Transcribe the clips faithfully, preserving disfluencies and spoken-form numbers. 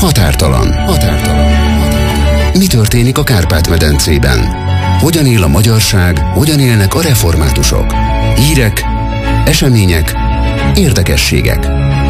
Határtalan. Határtalan. Mi történik a Kárpát-medencében? Hogyan él a magyarság, hogyan élnek a reformátusok? Hírek, események, érdekességek.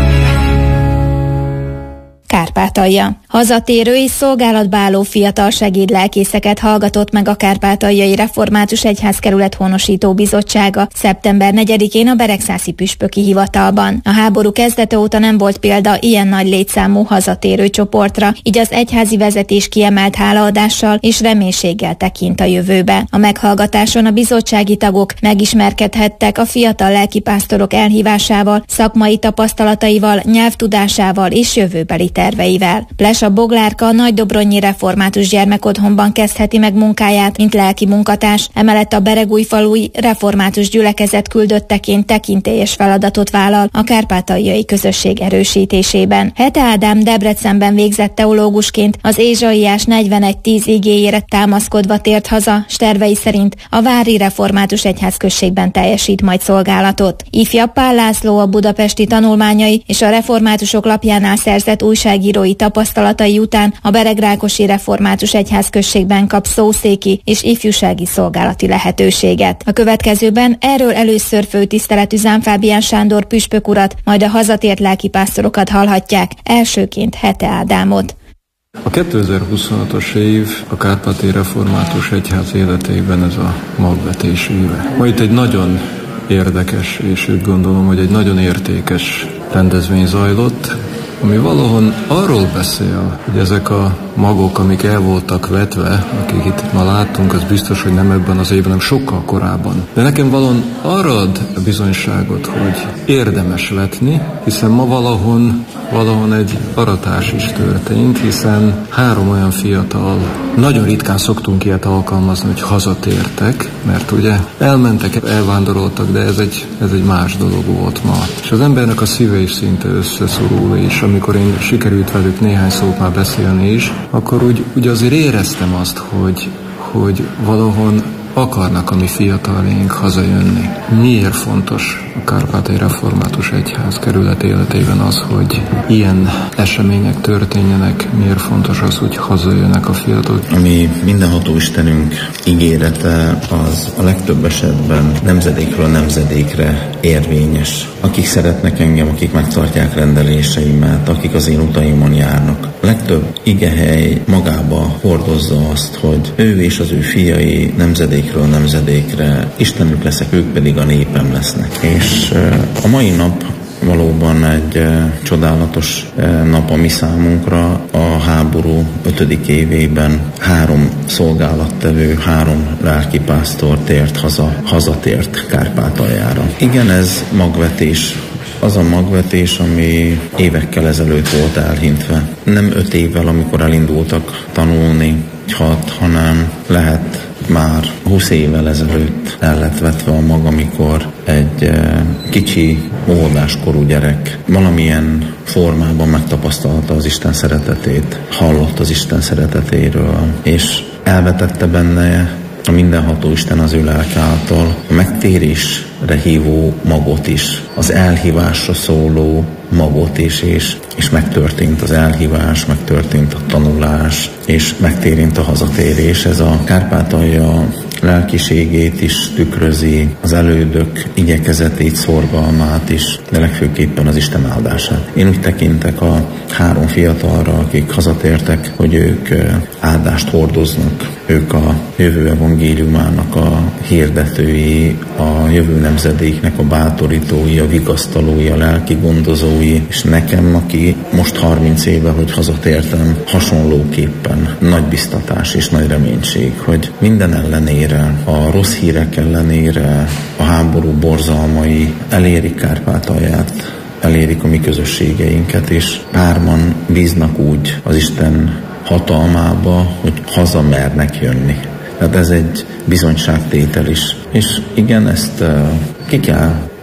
Kárpátalja. Hazatérő és szolgálatba álló fiatal segédlelkészeket hallgatott meg a Kárpátaljai Református Egyházkerület Honosító Bizottsága szeptember negyedikén a Beregszászi püspöki hivatalban. A háború kezdete óta nem volt példa ilyen nagy létszámú hazatérő csoportra, így az egyházi vezetés kiemelt hálaadással és reménységgel tekint a jövőbe. A meghallgatáson a bizottsági tagok megismerkedhettek a fiatal lelkipásztorok elhívásával, szakmai tapasztalataival, nyelvtudásával és jövőbeli terveivel. Plesa Boglárka a Nagydobronyi Református Gyermekotthonban kezdheti meg munkáját, mint lelki munkatárs, emellett a Beregújfalui Református Gyülekezet küldötteként tekintélyes feladatot vállal a kárpátaljai közösség erősítésében. Hete Ádám Debrecenben végzett teológusként az Ézsaiás negyvenegy tíz igéjére támaszkodva tért haza, s tervei szerint a Vári Református Egyházközségben teljesít majd szolgálatot. Ifjabb Pál László a budapesti tanulmányai és a reformátusok lapjánál szerzett újságírói tapasztalatai után a Beregrákosi Református Egyházközségben kap szószéki és ifjúsági szolgálati lehetőséget. A következőben erről először főtiszteletű Zán Fábián Sándor püspök urat, majd a hazatért lelkipásztorokat hallhatják, elsőként Hete Ádámot. A kétezer-huszonhatos év a Kárpáti Református Egyház életében ez a magvetés éve. Ma itt egy nagyon érdekes, és úgy gondolom, hogy egy nagyon értékes rendezvény zajlott, ami valahol arról beszél, hogy ezek a magok, amik el voltak vetve, akik itt ma láttunk, az biztos, hogy nem ebben az évben, hanem sokkal korábban. De nekem valahol arra ad bizonyságot, hogy érdemes vetni, hiszen ma valahol, valahol egy aratás is történt, hiszen három olyan fiatal, nagyon ritkán szoktunk ilyet alkalmazni, hogy hazatértek, mert ugye elmentek, elvándoroltak, de ez egy, ez egy más dolog volt ma. És az embernek a szíve is szinte összeszorul, és amikor én sikerült velük néhány szót már beszélni is, akkor úgy, úgy azért éreztem azt, hogy, hogy valahol akarnak a mi fiataljaink hazajönni. Miért fontos a Kárpátai Református Egyház kerület életében az, hogy ilyen események történjenek? Miért fontos az, hogy hazajönnek a fiatalok? Ami mindenható Istenünk ígérete, az a legtöbb esetben nemzedékről nemzedékre érvényes. Akik szeretnek engem, akik megtartják rendeléseimet, akik az én utaimon járnak. A legtöbb igehely magába hordozza azt, hogy ő és az ő fiai nemzedékről nemzedékre Istenük leszek, ők pedig a népem lesznek. És a mai nap valóban egy csodálatos nap a mi számunkra. A háború ötödik évében három szolgálattevő, három lelkipásztor tért haza, hazatért Kárpátaljára. Igen, ez magvetés. Az a magvetés, ami évekkel ezelőtt volt elhintve. Nem öt évvel, amikor elindultak tanulni, hat, hanem lehet már húsz évvel ezelőtt el lett vetve a mag, amikor egy e, kicsi óvodáskorú gyerek valamilyen formában megtapasztalta az Isten szeretetét, hallott az Isten szeretetéről, és elvetette benne a mindenható Isten az ő lelke által a megtérésre hívó magot is, az elhívásra szóló magot is, és, és megtörtént az elhívás, megtörtént a tanulás, és megtérint a hazatérés. Ez a Kárpátalja lelkiségét is tükrözi, az elődök igyekezetét, szorgalmát is, de legfőképpen az Isten áldását. Én úgy tekintek a három fiatalra, akik hazatértek, hogy ők áldást hordoznak, ők a jövő evangéliumának a hirdetői, a jövő nemzedéknek a bátorítói, a vigasztalói, a lelki gondozói, és nekem, aki most harminc éve, hogy hazatértem, hasonlóképpen nagy biztatás és nagy reménység, hogy minden ellenére, a rossz hírek ellenére, a háború borzalmai elérik Kárpátalját, elérik a mi közösségeinket, és hárman bíznak úgy az Isten hatalmába, hogy haza mernek jönni. Tehát ez egy bizonyságtétel is. És igen, ezt uh, ki kell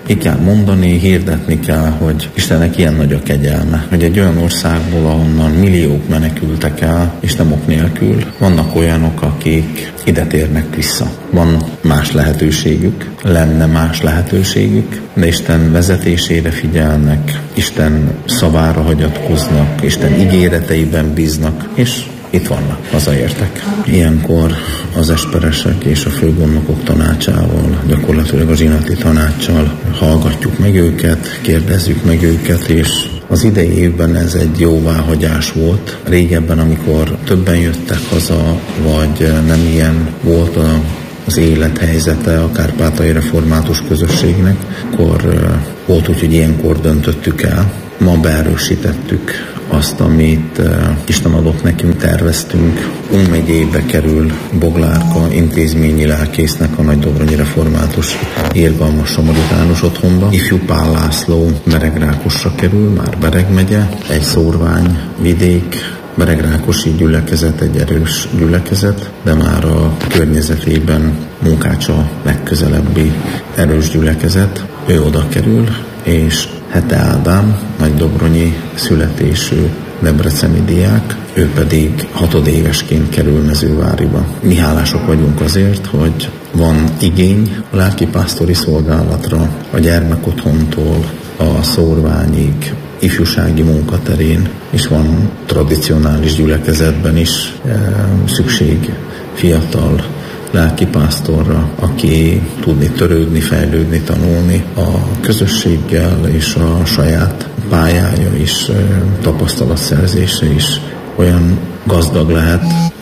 ki kell mondani, hirdetni kell, hogy Istennek ilyen nagy a kegyelme, hogy egy olyan országból, ahonnan milliók menekültek el, és nem ok nélkül, vannak olyanok, akik ide térnek vissza. Van más lehetőségük, lenne más lehetőségük, de Isten vezetésére figyelnek, Isten szavára hagyatkoznak, Isten ígéreteiben bíznak, és itt vannak, hazaértek. Ilyenkor az esperesek és a főgondnokok tanácsával, gyakorlatilag a zsinati tanácssal hallgatjuk meg őket, kérdezzük meg őket, és az idei évben ez egy jóváhagyás volt. Régebben, amikor többen jöttek haza, vagy nem ilyen volt a az élethelyzete a kárpátaljai református közösségnek, akkor volt úgy, hogy ilyenkor döntöttük el. Ma beerősítettük azt, amit Isten adott nekünk, terveztünk. Ún megyébe kerül Boglárka intézményi lelkésznek a Nagydobronyi Református Irgalmas Samaritánus otthonba. Ifjú Pál László Beregrákosra kerül, már Bereg megye, egy szórvány vidék, Beregrákosi gyülekezet egy erős gyülekezet, de már a környezetében Munkács a legközelebbi erős gyülekezet. Ő oda kerül, és Hete Ádám, nagydobronyi születésű debreceni diák, ő pedig hatodévesként kerül Mezőváriba. Mi hálások vagyunk azért, hogy van igény a lelkipásztori szolgálatra, a gyermekotthontól a szórványig, ifjúsági munkaterén, és van tradicionális gyülekezetben is e, szükség fiatal lelkipásztorra, aki tudni törődni, fejlődni, tanulni a közösséggel, és a saját pályája is, e, tapasztalatszerzése is olyan gazdag lehet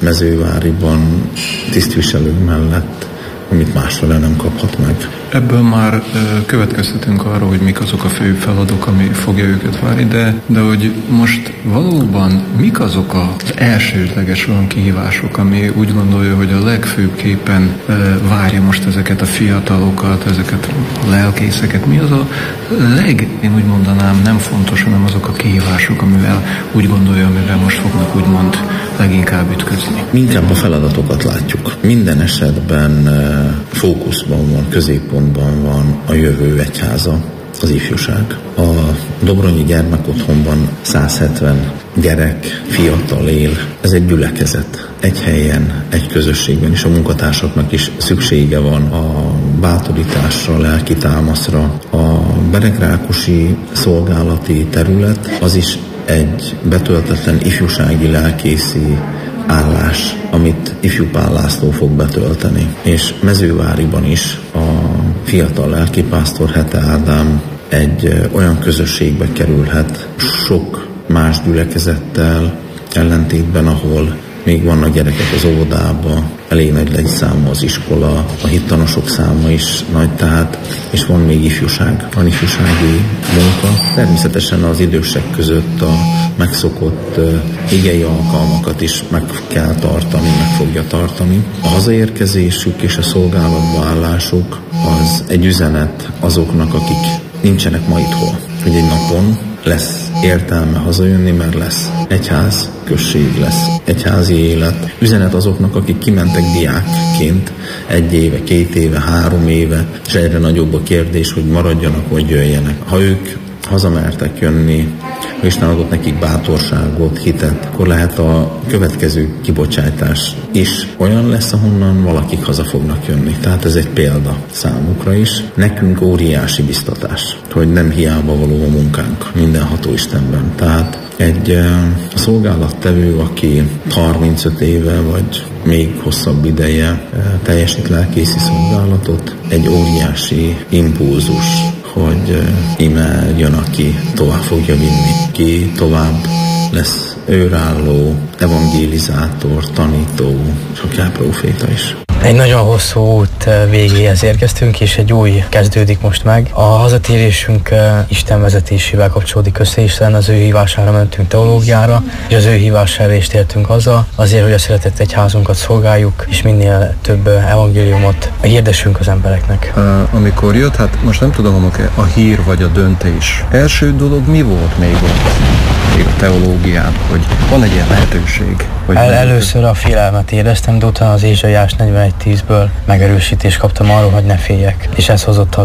Mezőváriban tisztviselők mellett, amit másfele nem kaphat meg. Ebből már következtetünk arra, hogy mik azok a fő feladatok, ami fogja őket várni, de, de hogy most valóban mik azok az elsődleges olyan kihívások, ami úgy gondolja, hogy a legfőbbképpen várja most ezeket a fiatalokat, ezeket a lelkészeket. Mi az a leg, én úgy mondanám, nem fontos, hanem azok a kihívások, amivel úgy gondolja, amivel most fognak úgymond leginkább ütközni. Inkább a feladatokat látjuk. Minden esetben fókuszban van, középpontban van a jövő egyháza, az ifjúság. A Dobronyi gyermekotthonban száz hetven gyerek, fiatal él. Ez egy gyülekezet. Egy helyen, egy közösségben, és a munkatársaknak is szüksége van a bátorításra, lelki támaszra. A beregrákosi szolgálati terület az is egy betöltetlen ifjúsági lelkészi állás, amit Ifjú Pál László fog betölteni. És Mezőváriban is a fiatal lelkipásztor Hete Ádám egy olyan közösségbe kerülhet sok más gyülekezettel ellentétben, ahol még vannak gyerekek az óvodába, elég nagy létszáma az iskola, a hittanosok száma is nagy, tehát, és van még ifjúság, van ifjúsági munka. Természetesen az idősek között a megszokott uh, igei alkalmakat is meg kell tartani, meg fogja tartani. A hazaérkezésük és a szolgálatba állásuk az egy üzenet azoknak, akik nincsenek ma itthon, hogy egy napon lesz értelme hazajönni, mert lesz egyház, község lesz, egyházi élet. Üzenet azoknak, akik kimentek diákként egy éve, két éve, három éve, és egyre nagyobb a kérdés, hogy maradjanak, vagy jöjjenek. Ha ők hazamertek jönni, ha Isten adott nekik bátorságot, hitet, akkor lehet a következő kibocsátás is olyan lesz, ahonnan valakik haza fognak jönni. Tehát ez egy példa számukra is. Nekünk óriási biztatás, hogy nem hiába való a munkánk mindenható Istenben. Tehát egy a szolgálattevő, aki harmincöt éve vagy még hosszabb ideje teljesít lelkészi szolgálatot, egy óriási impulzus, hogy ime jön, aki tovább fogja vinni, ki tovább lesz őrálló, evangélizátor, tanító, és akár próféta is. Egy nagyon hosszú út végéhez érkeztünk, és egy új kezdődik most meg. A hazatérésünk Isten vezetésével kapcsolódik össze, hiszen az ő hívására mentünk teológiára, és az ő hívására is tértünk haza, azért, hogy a szeretett egyházunkat szolgáljuk, és minél több evangéliumot hirdessünk az embereknek. Amikor jött, hát most nem tudom, a hír vagy a döntés. Első dolog mi volt még ott? Még a teológián, hogy van egy ilyen lehetőség. Hogy El, először a félelmet éreztem, de utána az Ézsaiás negyvenegy tízből megerősítést kaptam arról, hogy ne féljek. És ez hozott haza.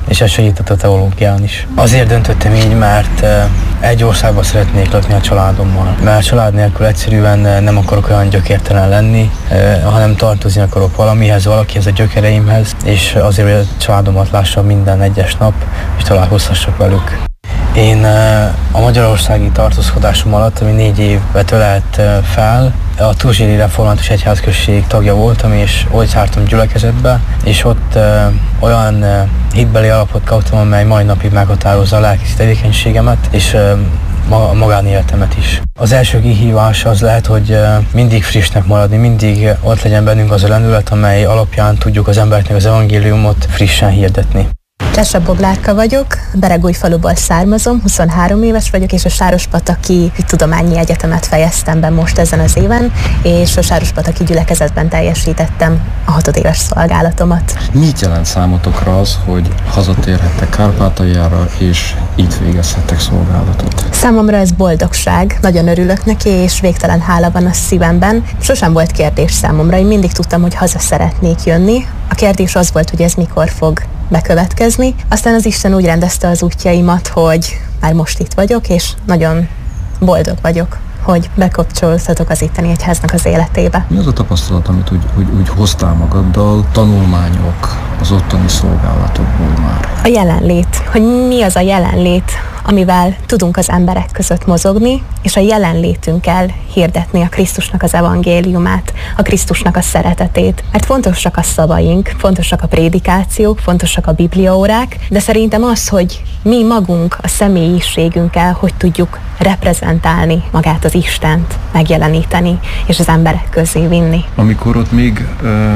és ez segített a teológián is. Azért döntöttem így, mert egy országban szeretnék lakni a családommal, mert a család nélkül egyszerűen nem akarok olyan gyökértelen lenni, hanem tartozni akarok valamihez, valakihez, a gyökereimhez, és azért, hogy a családomat lássam minden egyes nap, és találkozhassak velük. Én a magyarországi tartózkodásom alatt, ami négy évet ölelt fel, a Turzséri Református Egyházközség tagja voltam, és ott jártam gyülekezetbe, és ott ö, olyan ö, hitbeli alapot kaptam, amely mai napig meghatározza a lelki tevékenységemet, és ö, ma, a magánéletemet is. Az első kihívás az lehet, hogy ö, mindig frissnek maradni, mindig ott legyen bennünk az a lendület, amely alapján tudjuk az embereknek az evangéliumot frissen hirdetni. Tessa Boglárka vagyok, Beregújfaluból származom, huszonhárom éves vagyok, és a Sárospataki Tudományi Egyetemet fejeztem be most ezen az éven, és a Sárospataki gyülekezetben teljesítettem a hatodéves szolgálatomat. Mit jelent számotokra az, hogy hazatérhettek Kárpátaljára, és itt végezhettek szolgálatot? Számomra ez boldogság, nagyon örülök neki, és végtelen hála van a szívemben. Sosem volt kérdés számomra, én mindig tudtam, hogy haza szeretnék jönni. A kérdés az volt, hogy ez mikor fog bekövetkezni. Aztán az Isten úgy rendezte az útjaimat, hogy már most itt vagyok, és nagyon boldog vagyok, hogy bekapcsolódhatok az itteni egyháznak az életébe. Mi az a tapasztalat, amit úgy, úgy, úgy hoztál magaddal, tanulmányok az ottani szolgálatokból már? A jelenlét, hogy mi az a jelenlét, amivel tudunk az emberek között mozogni, és a jelenlétünkkel hirdetni a Krisztusnak az evangéliumát, a Krisztusnak a szeretetét. Mert fontosak a szavaink, fontosak a prédikációk, fontosak a bibliaórák, de szerintem az, hogy mi magunk a személyiségünkkel, hogy tudjuk reprezentálni magát az Istent, megjeleníteni, és az emberek közé vinni. Amikor ott még,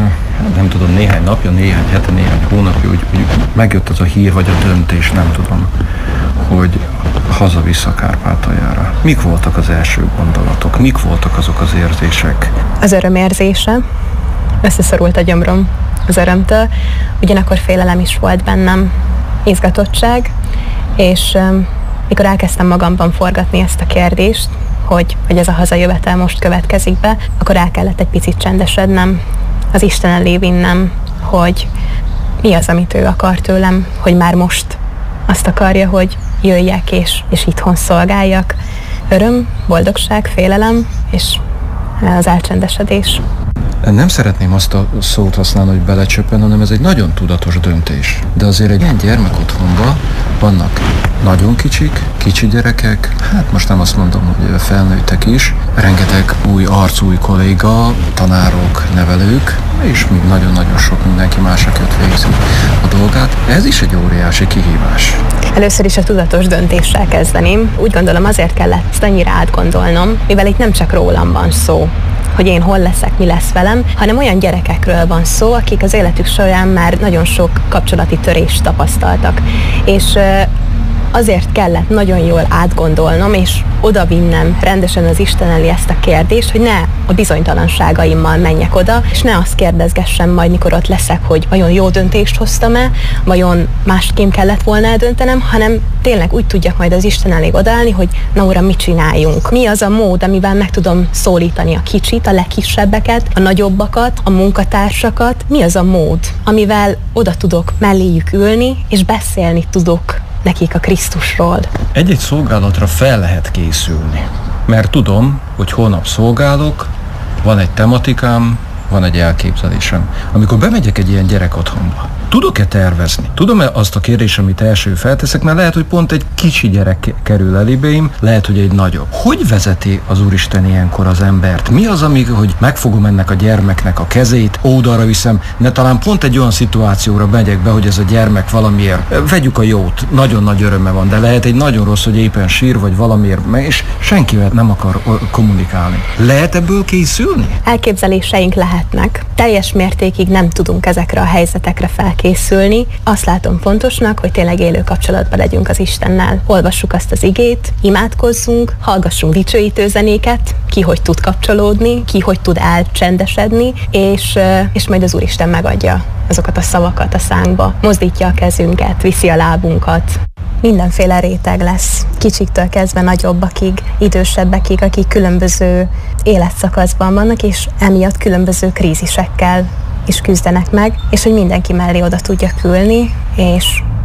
nem tudom, néhány napja, néhány hete, néhány hónapja, úgy, úgy megjött az a hír, vagy a döntés, nem tudom, hogy haza-vissza Kárpátaljára. Mik voltak az első gondolatok? Mik voltak azok az érzések? Az örömérzése. Összeszorult a gyomrom az örömtől. Ugyanakkor félelem is volt bennem, izgatottság, és um, mikor elkezdtem magamban forgatni ezt a kérdést, hogy, hogy ez a hazajövetel most következik be, akkor el kellett egy picit csendesednem, az Isten elé vinnem, hogy mi az, amit ő akar tőlem, hogy már most azt akarja, hogy jöjjek és, és itthon szolgáljak. Öröm, boldogság, félelem és az elcsendesedés. Nem szeretném azt a szót használni, hogy belecsöppen, hanem ez egy nagyon tudatos döntés. De azért egy ilyen gyermek otthonban vannak nagyon kicsik, kicsi gyerekek, hát most nem azt mondom, hogy felnőttek is, rengeteg új arc, új kolléga, tanárok, nevelők, és még nagyon-nagyon sok mindenki más, aki ott végzi a dolgát. Ez is egy óriási kihívás. Először is a tudatos döntéssel kezdeném. Úgy gondolom, azért kellett ezt annyira átgondolnom, mivel itt nem csak rólam van szó, hogy én hol leszek, mi lesz velem, hanem olyan gyerekekről van szó, akik az életük során már nagyon sok kapcsolati törést tapasztaltak. És azért kellett nagyon jól átgondolnom, és odavinnem rendesen az Isten elé ezt a kérdést, hogy ne a bizonytalanságaimmal menjek oda, és ne azt kérdezgessem majd, mikor ott leszek, hogy vajon jó döntést hoztam-e, vajon másképp kellett volna eldöntenem, hanem tényleg úgy tudjak majd az Isten elé odaállni, hogy na uram, mit csináljunk? Mi az a mód, amivel meg tudom szólítani a kicsit, a legkisebbeket, a nagyobbakat, a munkatársakat? Mi az a mód, amivel oda tudok melléjük ülni, és beszélni tudok nekik a Krisztusról? Egy-egy szolgálatra fel lehet készülni, mert tudom, hogy holnap szolgálok, van egy tematikám, van egy elképzelésem. Amikor bemegyek egy ilyen gyerek otthonba, tudok-e tervezni? Tudom-e azt a kérdést, amit első felteszek, mert lehet, hogy pont egy kicsi gyerek kerül elébeim, lehet, hogy egy nagyobb. Hogy vezeti az Úristen ilyenkor az embert? Mi az, amíg, hogy megfogom ennek a gyermeknek a kezét, oldalra viszem, ne talán pont egy olyan szituációra megyek be, hogy ez a gyermek valamiért, vegyük a jót, nagyon nagy öröme van, de lehet egy nagyon rossz, hogy éppen sír, vagy valamiért, és senkivel nem akar kommunikálni. Lehet ebből készülni? Elképzeléseink lehetnek. Teljes mértékig nem tudunk ezekre a helyzetekre felkészülni. Azt látom fontosnak, hogy tényleg élő kapcsolatban legyünk az Istennel. Olvassuk azt az igét, imádkozzunk, hallgassunk dicsőítő zenéket, ki hogy tud kapcsolódni, ki hogy tud elcsendesedni, és, és majd az Úristen megadja azokat a szavakat a szánkba, mozdítja a kezünket, viszi a lábunkat. Mindenféle réteg lesz, kicsiktől kezdve nagyobbakig, idősebbekig, akik különböző életszakaszban vannak, és emiatt különböző krízisekkel is küzdenek meg, és hogy mindenki mellé oda tudjak ülni, és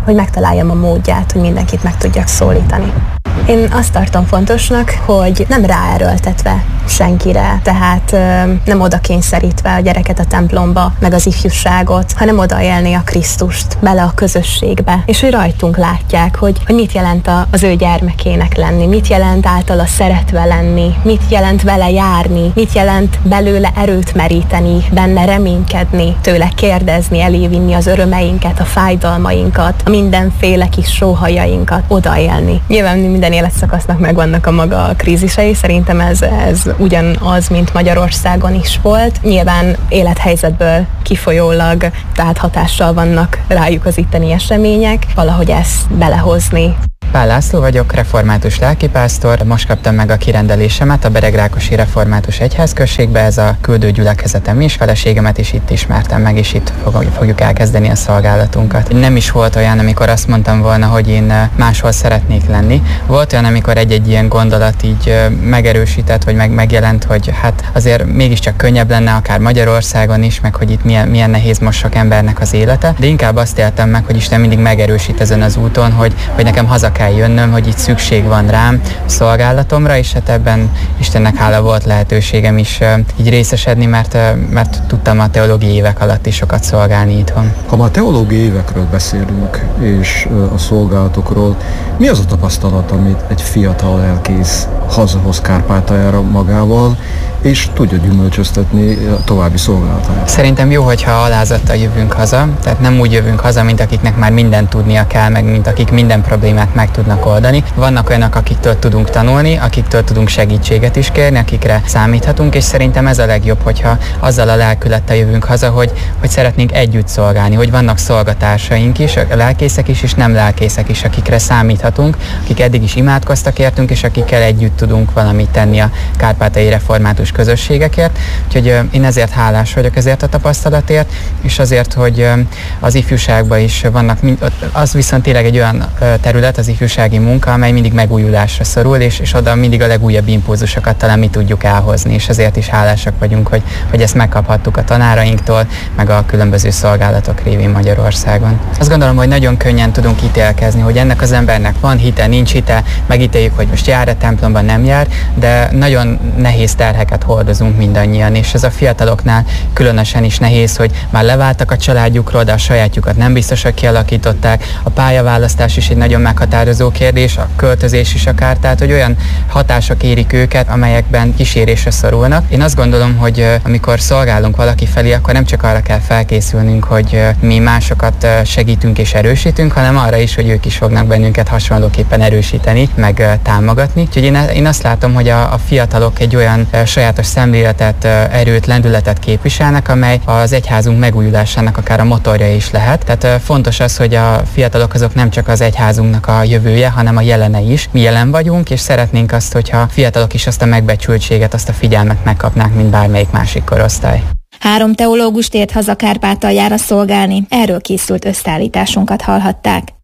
hogy megtaláljam a módját, hogy mindenkit meg tudjak szólítani. Én azt tartom fontosnak, hogy nem ráerőltetve senkire, tehát ö, nem oda kényszerítve a gyereket a templomba, meg az ifjúságot, hanem oda élni a Krisztust, bele a közösségbe, és hogy rajtunk látják, hogy, hogy mit jelent a, az ő gyermekének lenni, mit jelent általa szeretve lenni, mit jelent vele járni, mit jelent belőle erőt meríteni, benne reménykedni, tőle kérdezni, elévinni az örömeinket, a fájdalmainkat, a mindenféle kis sóhajainkat, odaélni. Nyilván minden életszakasznak megvannak a maga krízisei, szerintem ez, ez ugyanaz, mint Magyarországon is volt. Nyilván élethelyzetből kifolyólag, tehát hatással vannak rájuk az itteni események, valahogy ezt belehozni. Pál László vagyok, református lelkipásztor. Most kaptam meg a kirendelésemet a Beregrákosi Református Egyházközségbe, ez a küldőgyülekezetem is, feleségemet is itt ismertem meg, és itt fogjuk elkezdeni a szolgálatunkat. Nem is volt olyan, amikor azt mondtam volna, hogy én máshol szeretnék lenni. Volt olyan, amikor egy-egy ilyen gondolat így megerősített, vagy meg megjelent, hogy hát azért mégiscsak könnyebb lenne akár Magyarországon is, meg hogy itt milyen, milyen nehéz most sok embernek az élete, de inkább azt éltem meg, hogy Isten mindig megerősít ezen az úton, hogy, hogy nekem haza kell jönnöm, hogy itt szükség van rám szolgálatomra, és hát ebben Istennek hála volt lehetőségem is uh, így részesedni, mert, uh, mert tudtam a teológiai évek alatt is sokat szolgálni itthon. Ha már teológiai évekről beszélünk, és uh, a szolgálatokról, mi az a tapasztalat, amit egy fiatal lelkész hazahoz Kárpátaljára magával, és tudja gyümölcsöztetni a további szolgálatát? Szerintem jó, hogyha alázattal jövünk haza, tehát nem úgy jövünk haza, mint akiknek már mindent tudnia kell, meg mint akik minden problémát meg tudnak oldani. Vannak olyanok, akiktől tudunk tanulni, akiktől tudunk segítséget is kérni, akikre számíthatunk, és szerintem ez a legjobb, hogyha azzal a lelkülettel jövünk haza, hogy, hogy szeretnénk együtt szolgálni, hogy vannak szolgatársaink is, a lelkészek is, és nem lelkészek is, akikre számíthatunk, akik eddig is imádkoztak értünk, és akikkel együtt tudunk valamit tenni a kárpátaljai református közösségekért. Úgyhogy én ezért hálás vagyok ezért a tapasztalatért, és azért, hogy az ifjúságban is vannak, az viszont tényleg egy olyan terület, az ifjúsági munka, amely mindig megújulásra szorul, és, és oda mindig a legújabb impulzusokat talán mi tudjuk elhozni, és ezért is hálásak vagyunk, hogy, hogy ezt megkaphattuk a tanárainktól, meg a különböző szolgálatok révén Magyarországon. Azt gondolom, hogy nagyon könnyen tudunk ítélkezni, hogy ennek az embernek van hite, nincs hite, megítéljük, hogy most jár a templomban, nem jár, de nagyon nehéz terheket hordozunk mindannyian, és ez a fiataloknál különösen is nehéz, hogy már leváltak a családjukról, de a sajátjukat nem biztos, hogy kialakították. A pályaválasztás is egy nagyon meghatározó kérdés, a költözés is akár, tehát hogy olyan hatások érik őket, amelyekben kísérésre szorulnak. Én azt gondolom, hogy amikor szolgálunk valaki felé, akkor nem csak arra kell felkészülnünk, hogy mi másokat segítünk és erősítünk, hanem arra is, hogy ők is fognak bennünket hasonlóképpen erősíteni, meg támogatni. Úgyhogy én, én azt látom, hogy a, a fiatalok egy olyan sajátos szemléletet, erőt, lendületet képviselnek, amely az egyházunk megújulásának akár a motorja is lehet. Tehát fontos az, hogy a fiatalok azok nem csak az egyházunknak a jövője, hanem a jelene is. Mi jelen vagyunk, és szeretnénk azt, hogyha fiatalok is azt a megbecsültséget, azt a figyelmet megkapnák, mint bármelyik másik korosztály. Három teológus tért haza Kárpátaljára szolgálni, erről készült összeállításunkat hallhatták.